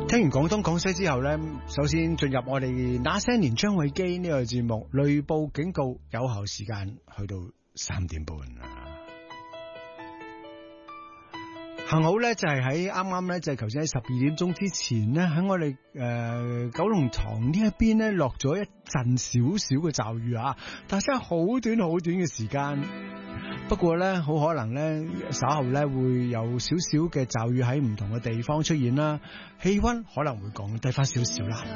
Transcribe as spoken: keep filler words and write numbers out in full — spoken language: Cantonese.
聽完廣東廣西之後呢，首先進入我哋那些年張偉基呢個節目，雷暴警告有效時間去到三點半啦。幸好咧，就係喺啱啱咧，就係頭先喺十二點鐘之前咧，喺我哋誒、呃、九龍塘呢一邊咧落咗一陣少少嘅驟雨啊，但係真係好短好短嘅時間。不過咧，好可能咧稍後咧會有少少嘅驟雨喺唔同嘅地方出現啦，氣溫可能會降低翻少少啦。